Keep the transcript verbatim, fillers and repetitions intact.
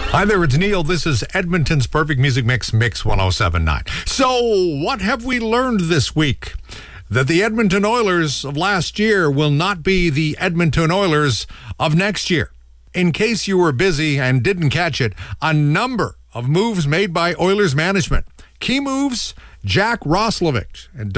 Hi there, it's Neil. This is Edmonton's Perfect Music Mix, Mix one oh seven point nine. So, what have we learned this week? That the Edmonton Oilers of last year will not be the Edmonton Oilers of next year. In case you were busy and didn't catch it, a number of moves made by Oilers management. Key moves, Jack Roslovic and